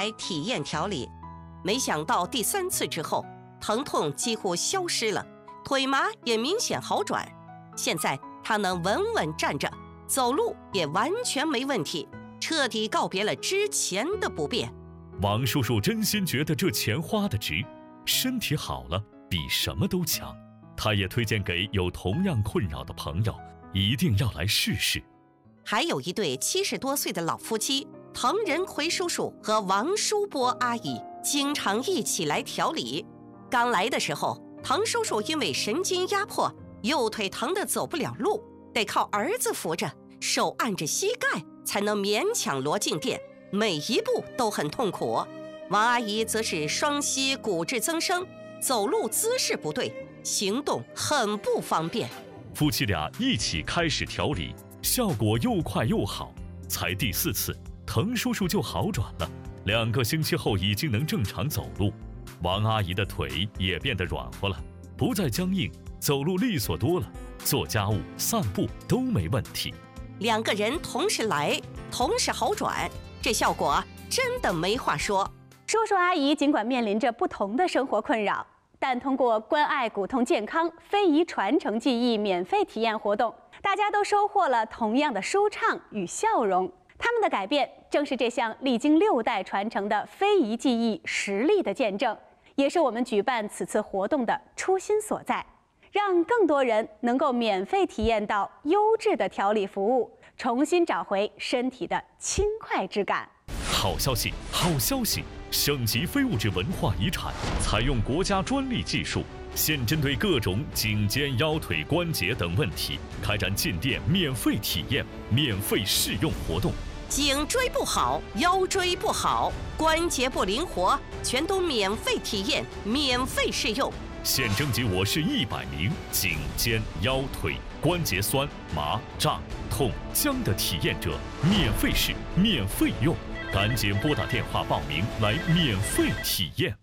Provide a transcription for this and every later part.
来体验调理。没想到第3次之后，疼痛几乎消失了，腿麻也明显好转。现在他能稳稳站着，走路也完全没问题，彻底告别了之前的不便。 王叔叔真心觉得这钱花得值，身体好了比什么都强。他也推荐给有同样困扰的朋友，一定要来试试。 还有一对70多岁的老夫妻，滕仁奎叔叔和王淑波阿姨经常一起来调理。刚来的时候，滕叔叔因为神经压迫，右腿疼得走不了路，得靠儿子扶着，手按着膝盖才能勉强挪进店，每一步都很痛苦。王阿姨则是双膝骨质增生，走路姿势不对，行动很不方便。 夫妻俩一起开始调理，效果又快又好。才第4次，滕叔叔就好转了，2个星期后已经能正常走路。王阿姨的腿也变得软和了，不再僵硬，走路利索多了，做家务、散步都没问题。 2个人同时来，同时好转，这效果真的没话说。 叔叔阿姨尽管面临着不同的生活困扰，但通过关爱骨痛健康非遗传承技艺免费体验活动，大家都收获了同样的舒畅与笑容。他们的改变正是这项历经6代传承的非遗技艺实力的见证，也是我们举办此次活动的初心所在，让更多人能够免费体验到优质的调理服务，重新找回身体的轻快之感。 好消息，好消息！省级非物质文化遗产，采用国家专利技术，现针对各种颈肩腰腿关节等问题，开展进店免费体验、免费试用活动。 颈椎不好，腰椎不好，关节不灵活，全都免费体验、免费试用。 现征集我市100名颈肩腰腿关节酸、麻、胀、痛、僵的体验者，免费试、免费用。赶紧拨打电话报名来免费体验。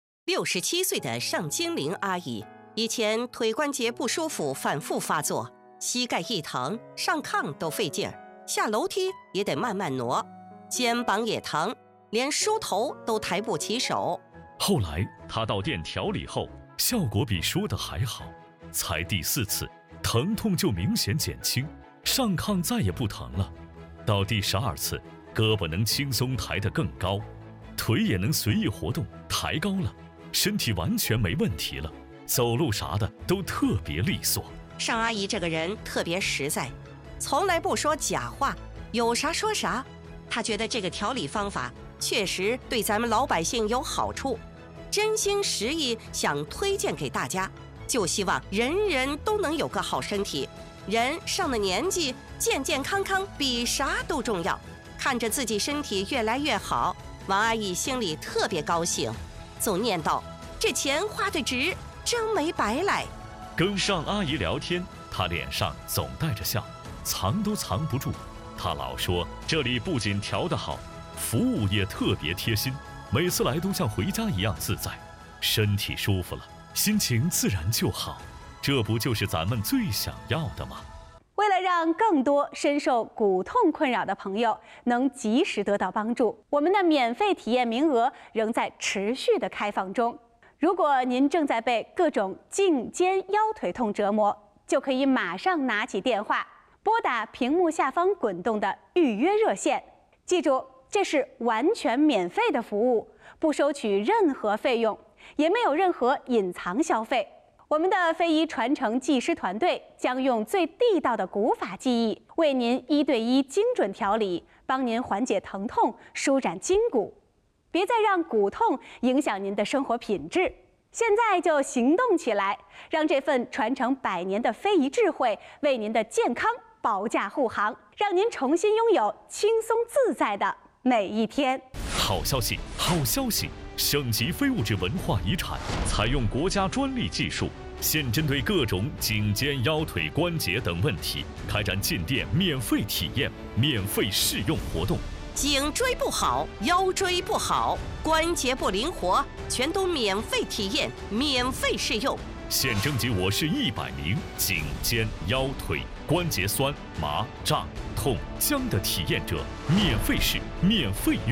67岁的尚金玲阿姨，以前腿关节不舒服反复发作，膝盖一疼，上炕都费劲儿，下楼梯也得慢慢挪，肩膀也疼，连梳头都抬不起手。 后来她到店调理后，效果比说的还好，才第4次，疼痛就明显减轻，上炕再也不疼了。到第12次，胳膊能轻松抬得更高，腿也能随意活动，抬高了，身体完全没问题了，走路啥的都特别利索。 尚阿姨这个人特别实在，从来不说假话，有啥说啥。她觉得这个调理方法确实对咱们老百姓有好处，真心实意想推荐给大家，就希望人人都能有个好身体。人上了年纪，健健康康比啥都重要。看着自己身体越来越好，王阿姨心里特别高兴，总念叨：这钱花得值，真没白来。 跟尚阿姨聊天，她脸上总带着笑，藏都藏不住。她老说这里不仅调得好，服务也特别贴心，每次来都像回家一样自在。身体舒服了，心情自然就好，这不就是咱们最想要的吗？ 为了让更多深受骨痛困扰的朋友能及时得到帮助，我们的免费体验名额仍在持续的开放中。如果您正在被各种颈肩腰腿痛折磨，就可以马上拿起电话，拨打屏幕下方滚动的预约热线。记住，这是完全免费的服务，不收取任何费用，也没有任何隐藏消费。我们的非遗传承技师团队将用最地道的古法技艺，为您1对1精准调理，帮您缓解疼痛，舒展筋骨。别再让骨痛影响您的生活品质，现在就行动起来，让这份传承100年的非遗智慧为您的健康保驾护航，让您重新拥有轻松自在的每一天。 好消息，好消息！省级非物质文化遗产，采用国家专利技术，现针对各种颈肩腰腿关节等问题，开展进店免费体验、免费试用活动。 颈椎不好，腰椎不好，关节不灵活，全都免费体验、免费试用。 现征集我市100名颈肩腰腿关节酸、麻、胀、痛、僵的体验者，免费试、免费用。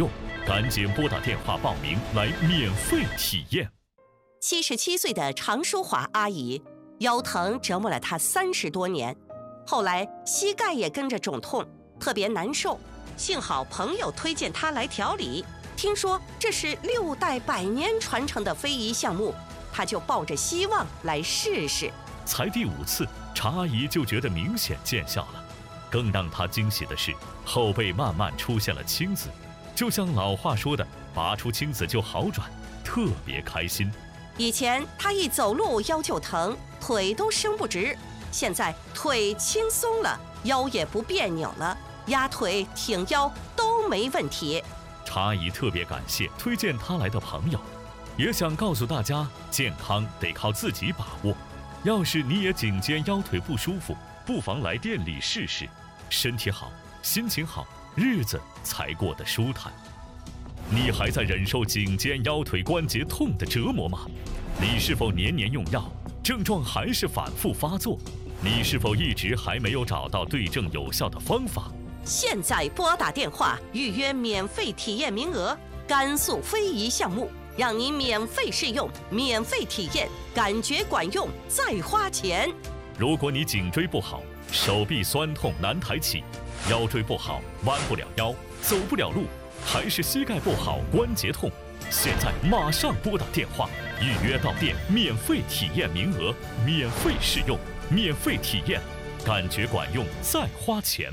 赶紧拨打电话报名来免费体验。 77岁的常淑华阿姨，腰疼折磨了她30多年，后来膝盖也跟着肿痛，特别难受。幸好朋友推荐她来调理，听说这是6代100年传承的非遗项目，她就抱着希望来试试。 才第5次，查阿姨就觉得明显见效了。更让她惊喜的是，后背慢慢出现了青紫，就像老话说的，拔出青紫就好转，特别开心。 以前她一走路腰就疼，腿都伸不直，现在腿轻松了，腰也不别扭了，压腿挺腰都没问题。 查阿姨特别感谢推荐她来的朋友，也想告诉大家，健康得靠自己把握。要是你也颈肩腰腿不舒服，不妨来店里试试，身体好，心情好，日子才过得舒坦。你还在忍受颈肩腰腿关节痛的折磨吗？你是否年年用药，症状还是反复发作？你是否一直还没有找到对症有效的方法？ 现在拨打电话预约免费体验名额，甘肃非遗项目，让你免费试用，免费体验，感觉管用再花钱。 如果你颈椎不好，手臂酸痛难抬起，腰椎不好弯不了腰，走不了路，还是膝盖不好关节痛，现在马上拨打电话预约到店，免费体验名额，免费试用，免费体验，感觉管用再花钱。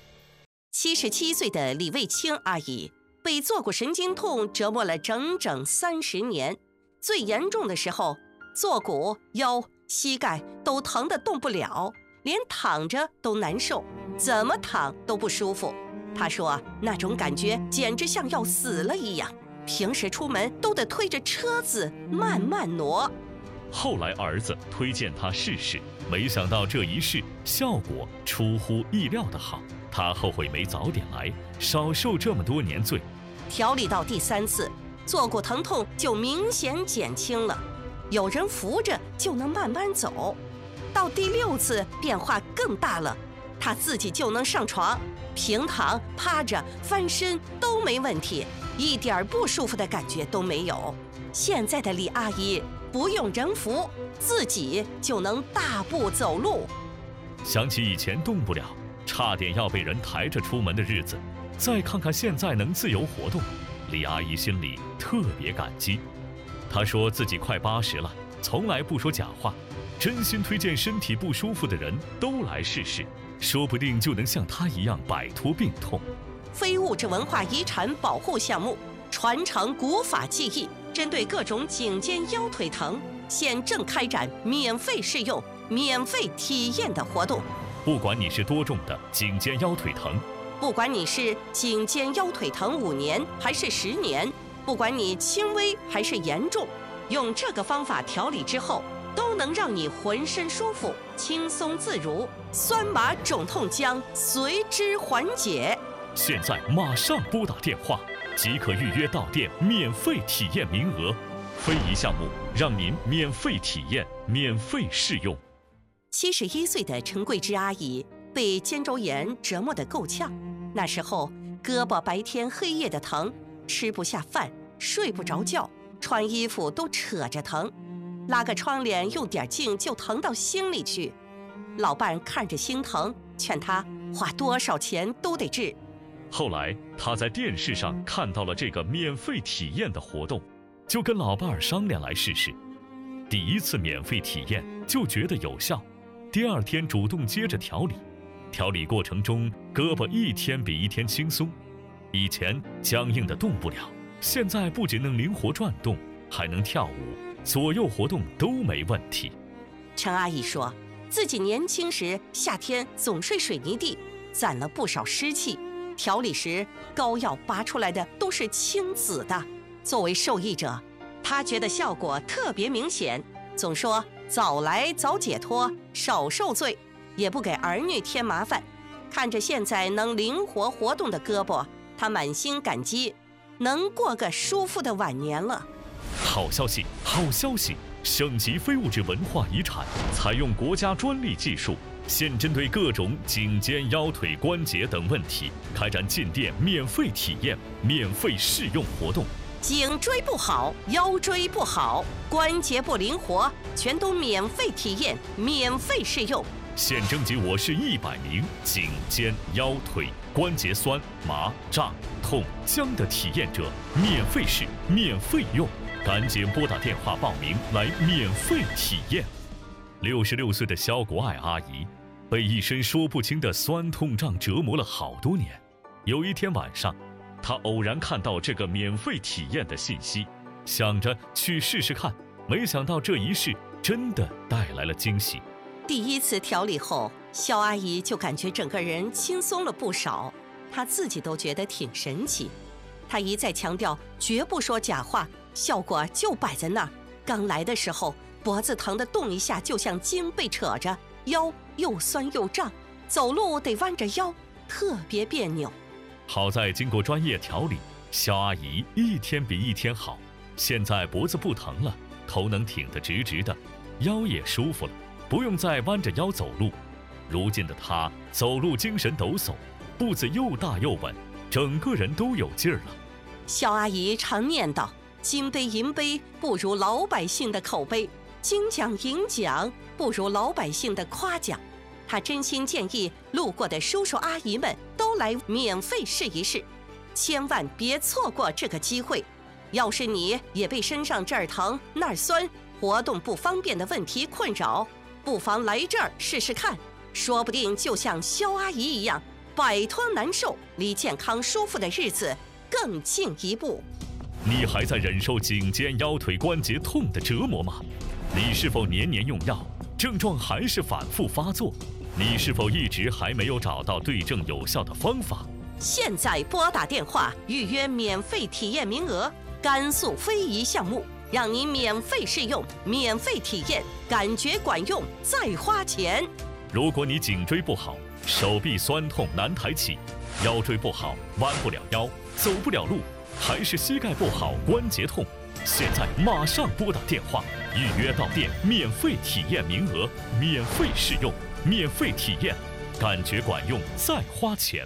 77岁的李卫清阿姨被坐骨神经痛折磨了整整30年，最严重的时候，坐骨、腰、膝盖都疼得动不了，连躺着都难受，怎么躺都不舒服。她说那种感觉简直像要死了一样，平时出门都得推着车子慢慢挪。 后来儿子推荐她试试，没想到这一试效果出乎意料的好，她后悔没早点来，少受这么多年罪。 调理到第3次，坐骨疼痛就明显减轻了，有人扶着就能慢慢走。到第6次变化更大了，她自己就能上床，平躺、趴着、翻身都没问题，一点不舒服的感觉都没有。现在的李阿姨不用人扶，自己就能大步走路。 想起以前动不了，差点要被人抬着出门的日子，再看看现在能自由活动，李阿姨心里特别感激。她说自己快80了，从来不说假话，真心推荐身体不舒服的人都来试试，说不定就能像她一样摆脱病痛。 非物质文化遗产保护项目，传承古法技艺，针对各种颈肩腰腿疼，现正开展免费试用、免费体验的活动。 不管你是多重的颈肩腰腿疼， 不管你是颈肩腰腿疼5年还是10年，不管你轻微还是严重，用这个方法调理之后，都能让你浑身舒服、轻松自如，酸麻肿痛将随之缓解。 现在马上拨打电话，即可预约到店免费体验名额。非遗项目让您免费体验，免费试用。 71岁的陈桂芝阿姨被肩周炎折磨得够呛，那时候胳膊白天黑夜的疼，吃不下饭，睡不着觉，穿衣服都扯着疼，拉个窗帘用点劲就疼到心里去。老伴看着心疼，劝她花多少钱都得治。 后来他在电视上看到了这个免费体验的活动，就跟老伴儿商量来试试。第1次免费体验就觉得有效，第2天主动接着调理。调理过程中，胳膊一天比一天轻松，以前僵硬的动不了，现在不仅能灵活转动，还能跳舞，左右活动都没问题。 陈阿姨说，自己年轻时夏天总睡水泥地，攒了不少湿气，调理时膏药拔出来的都是青紫的。作为受益者，她觉得效果特别明显，总说早来早解脱，少受罪，也不给儿女添麻烦。看着现在能灵活活动的胳膊，她满心感激，能过个舒服的晚年了。 好消息，好消息！省级非物质文化遗产采用国家专利技术， 现针对各种颈肩、腰腿、关节等问题，开展进店免费体验、免费试用活动。 颈椎不好，腰椎不好，关节不灵活，全都免费体验、免费试用。 现征集我市100名颈肩、腰腿、关节酸、麻、胀、痛、僵的体验者，免费试、免费用。赶紧拨打电话报名来免费体验。66岁的肖国爱阿姨被一身说不清的酸痛胀折磨了好多年。有一天晚上，她偶然看到这个免费体验的信息，想着去试试看，没想到这一试真的带来了惊喜。 第一次调理后，肖阿姨就感觉整个人轻松了不少，她自己都觉得挺神奇。她一再强调绝不说假话，效果就摆在那儿。刚来的时候，脖子疼得动一下就像筋被扯着，腰又酸又胀，走路得弯着腰，特别别扭。 好在经过专业调理，肖阿姨一天比一天好，现在脖子不疼了，头能挺得直直的，腰也舒服了，不用再弯着腰走路。如今的她走路精神抖擞，步子又大又稳，整个人都有劲儿了。 肖阿姨常念叨，金杯银杯不如老百姓的口碑，金奖银奖不如老百姓的夸奖。她真心建议路过的叔叔阿姨们都来免费试一试，千万别错过这个机会。要是你也被身上这儿疼那儿酸、活动不方便的问题困扰，不妨来这儿试试看，说不定就像肖阿姨一样，摆脱难受，离健康舒服的日子更进一步。 你还在忍受颈肩、腰腿、关节痛的折磨吗？你是否年年用药，症状还是反复发作？你是否一直还没有找到对症有效的方法？ 现在拨打电话预约免费体验名额，甘肃非遗项目，让你免费试用、免费体验，感觉管用再花钱。 如果你颈椎不好，手臂酸痛难抬起，腰椎不好弯不了腰，走不了路，还是膝盖不好关节痛，现在马上拨打电话预约到店免费体验名额，免费试用，免费体验，感觉管用再花钱。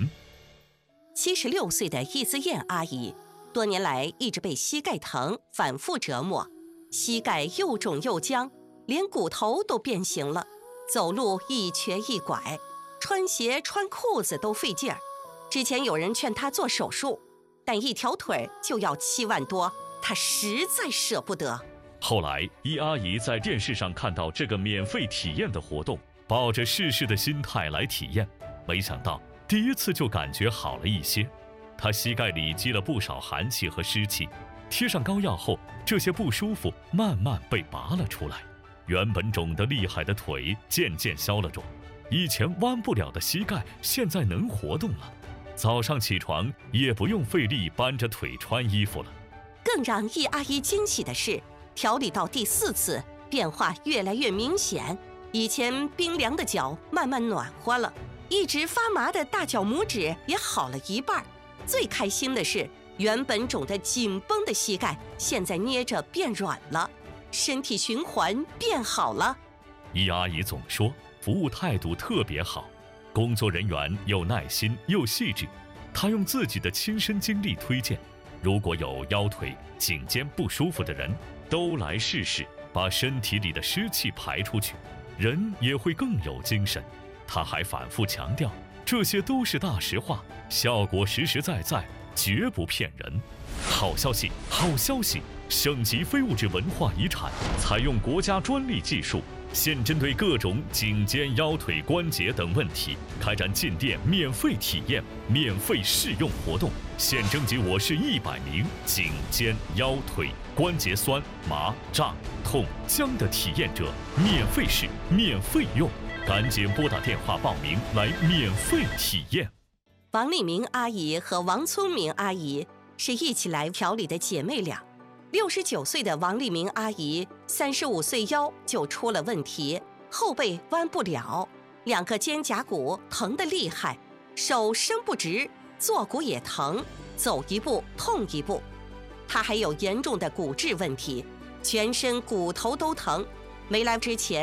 76岁的易思燕阿姨，多年来一直被膝盖疼反复折磨，膝盖又肿又僵，连骨头都变形了，走路一瘸一拐，穿鞋穿裤子都费劲儿。之前有人劝她做手术，但一条腿就要7万多，她实在舍不得。 后来易阿姨在电视上看到这个免费体验的活动，抱着试试的心态来体验，没想到第一次就感觉好了一些。她膝盖里积了不少寒气和湿气，贴上膏药后，这些不舒服慢慢被拔了出来，原本肿得厉害的腿渐渐消了肿，以前弯不了的膝盖现在能活动了，早上起床也不用费力搬着腿穿衣服了。 更让易阿姨惊喜的是，调理到第4次，变化越来越明显。以前冰凉的脚慢慢暖和了，一直发麻的大脚拇指也好了一半。最开心的是，原本肿得紧绷的膝盖现在捏着变软了，身体循环变好了。 易阿姨总说服务态度特别好，工作人员又耐心又细致。她用自己的亲身经历推荐，如果有腰腿、颈肩不舒服的人，都来试试，把身体里的湿气排出去，人也会更有精神。她还反复强调，这些都是大实话，效果实实在在，绝不骗人。好消息，好消息！省级非物质文化遗产采用国家专利技术，现针对各种颈肩、腰腿、关节等问题，开展进店免费体验、免费试用活动。现征集我市100名颈肩、腰腿、关节酸、麻、胀、痛、僵的体验者，免费试、免费用。赶紧拨打电话报名来免费体验。 王丽明阿姨和王聪明阿姨是一起来调理的姐妹俩。69岁的王丽明阿姨35岁腰就出了问题，后背弯不了，2个肩胛骨疼得厉害，手伸不直，坐骨也疼，走一步痛一步。她还有严重的骨质问题，全身骨头都疼。没来之前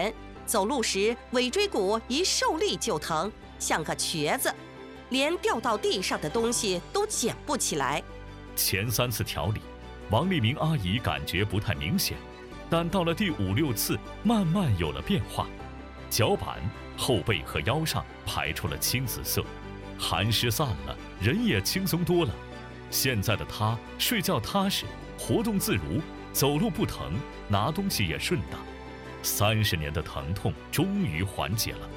走路时尾椎骨一受力就疼，像个瘸子，连掉到地上的东西都捡不起来。 前3次调理，王丽明阿姨感觉不太明显，但到了第5、6次，慢慢有了变化。脚板、后背和腰上排出了青紫色，寒湿散了，人也轻松多了。现在的她睡觉踏实，活动自如，走路不疼，拿东西也顺当。30年的疼痛终于缓解了。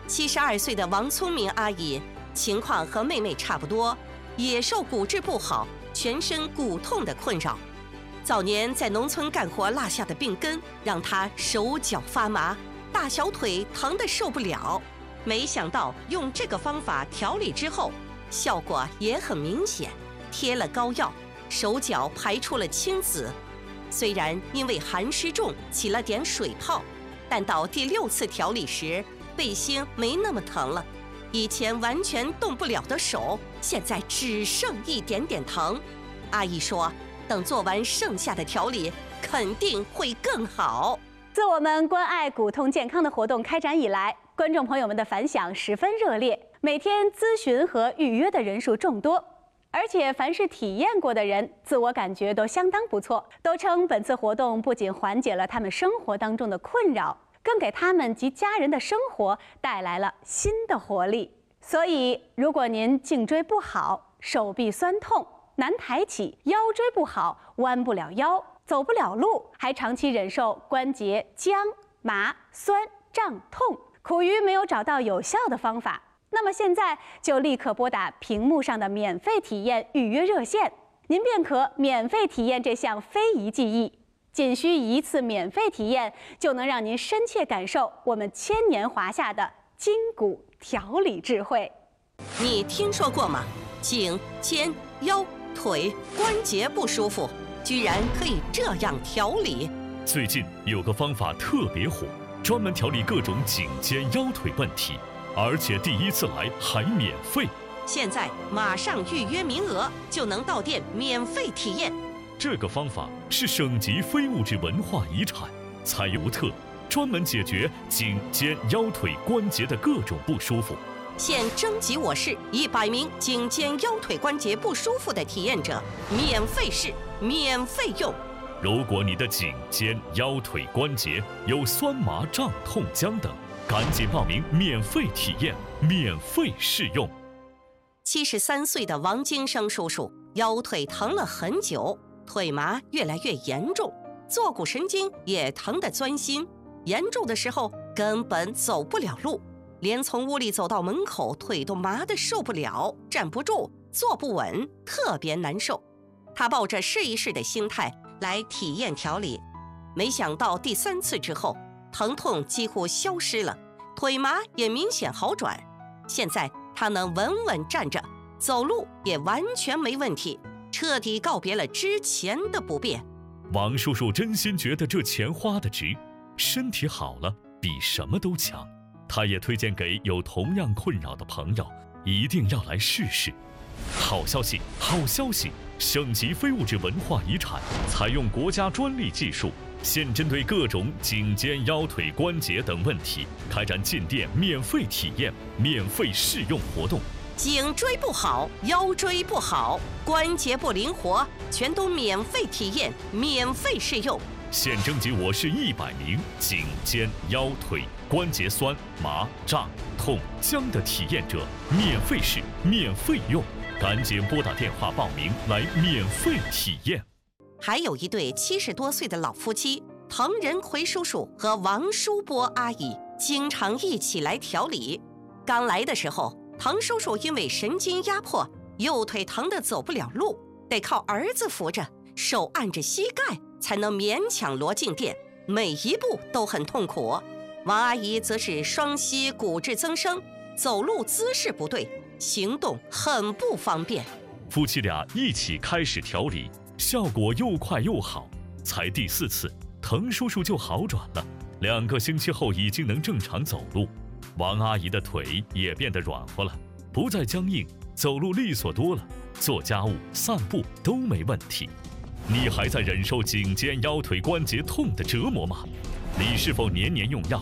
72岁的王聪明阿姨情况和妹妹差不多，也受骨质不好、全身骨痛的困扰。早年在农村干活落下的病根，让她手脚发麻，大小腿疼得受不了。没想到用这个方法调理之后，效果也很明显。贴了膏药，手脚排出了青紫。虽然因为寒湿重起了点水泡，但到第6次调理时，背心没那么疼了。以前完全动不了的手，现在只剩一点点疼。阿姨说，等做完剩下的调理，肯定会更好。 自我们关爱骨痛健康的活动开展以来，观众朋友们的反响十分热烈，每天咨询和预约的人数众多。而且凡是体验过的人，自我感觉都相当不错，都称本次活动不仅缓解了他们生活当中的困扰，更给他们及家人的生活带来了新的活力。所以，如果您颈椎不好、手臂酸痛、难抬起、腰椎不好、弯不了腰、走不了路，还长期忍受关节僵、麻、酸、胀、痛，苦于没有找到有效的方法，那么现在就立刻拨打屏幕上的免费体验预约热线，您便可免费体验这项非遗技艺。仅需1次免费体验，就能让您深切感受我们千年华夏的筋骨调理智慧。 你听说过吗？颈、肩、腰、腿关节不舒服，居然可以这样调理。 最近有个方法特别火，专门调理各种颈肩腰腿问题，而且第1次来还免费。 现在马上预约名额，就能到店免费体验。 这个方法是省级非物质文化遗产，采用特专门解决颈肩腰腿关节的各种不舒服。 现征集我市100名颈肩腰腿关节不舒服的体验者，免费试，免费用。 如果你的颈肩腰腿关节有酸麻胀痛僵等，赶紧报名免费体验，免费试用。 73岁的王金生叔叔腰腿疼了很久，腿麻越来越严重，坐骨神经也疼得钻心，严重的时候根本走不了路，连从屋里走到门口腿都麻得受不了，站不住，坐不稳，特别难受。他抱着试一试的心态来体验调理，没想到第3次之后，疼痛几乎消失了，腿麻也明显好转。现在他能稳稳站着，走路也完全没问题，彻底告别了之前的不便。 王叔叔真心觉得这钱花得值，身体好了比什么都强。他也推荐给有同样困扰的朋友，一定要来试试。好消息，好消息！省级非物质文化遗产，采用国家专利技术，现针对各种颈肩腰腿关节等问题，开展进店免费体验、免费试用活动。 颈椎不好、腰椎不好、关节不灵活，全都免费体验、免费试用。 现征集我市100名颈肩腰腿关节酸麻胀痛僵的体验者，免费试、免费用。赶紧拨打电话报名来免费体验。 还有一对70多岁的老夫妻，滕仁奎叔叔和王淑波阿姨经常一起来调理。刚来的时候，滕叔叔因为神经压迫，右腿疼得走不了路，得靠儿子扶着，手按着膝盖才能勉强挪进店，每一步都很痛苦。王阿姨则是双膝骨质增生，走路姿势不对，行动很不方便。 夫妻俩一起开始调理，效果又快又好。才第4次，滕叔叔就好转了，2个星期后已经能正常走路。王阿姨的腿也变得软和了，不再僵硬，走路利索多了，做家务、散步都没问题。你还在忍受颈肩腰腿关节痛的折磨吗？你是否年年用药？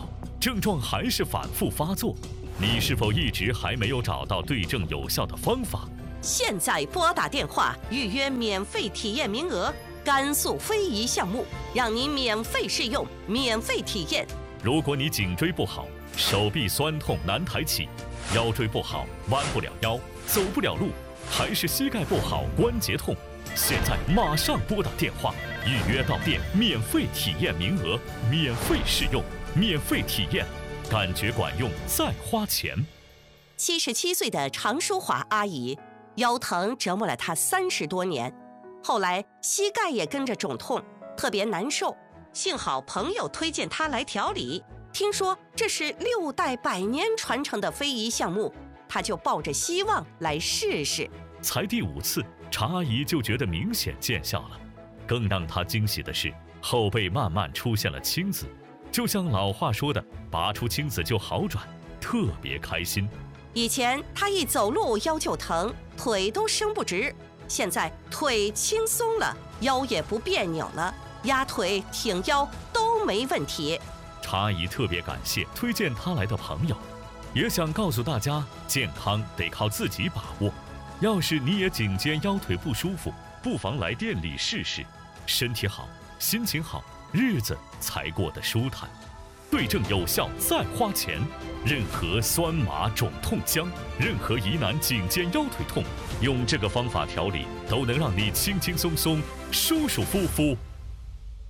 症状还是反复发作，你是否一直还没有找到对症有效的方法？ 现在拨打电话预约免费体验名额，甘肃非遗项目，让您免费试用，免费体验。 如果你颈椎不好，手臂酸痛难抬起，腰椎不好弯不了腰，走不了路，还是膝盖不好关节痛，现在马上拨打电话预约到店，免费体验名额，免费试用，免费体验，感觉管用再花钱。 77岁的常淑华阿姨，腰疼折磨了她30多年，后来膝盖也跟着肿痛，特别难受。幸好朋友推荐她来调理，听说这是6代100年传承的非遗项目，她就抱着希望来试试。 才第5次，查阿姨就觉得明显见效了。更让她惊喜的是，后背慢慢出现了青紫，就像老话说的，拔出青紫就好转，特别开心。 以前她一走路腰就疼，腿都伸不直，现在腿轻松了，腰也不别扭了，压腿挺腰都没问题。 查阿姨特别感谢推荐她来的朋友，也想告诉大家，健康得靠自己把握。要是你也颈肩腰腿不舒服，不妨来店里试试，身体好，心情好，日子才过得舒坦。对症有效再花钱，任何酸麻肿痛僵，任何疑难颈肩腰腿痛，用这个方法调理，都能让你轻轻松松、舒舒服服